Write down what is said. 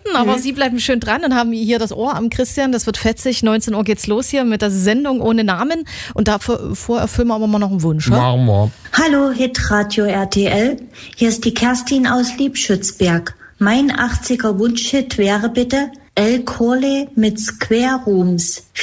Minuten, aber Sie bleiben schön dran und haben hier das Ohr am Christian. Das wird fetzig. 19 Uhr geht's los hier mit der Sendung ohne Namen. Und davor erfüllen wir aber mal noch einen Wunsch. Machen wir. Hallo, Hitradio RTL. Hier ist die Kerstin aus Liebschützberg. Mein 80er Wunschhit wäre bitte El Cole mit Square Rooms.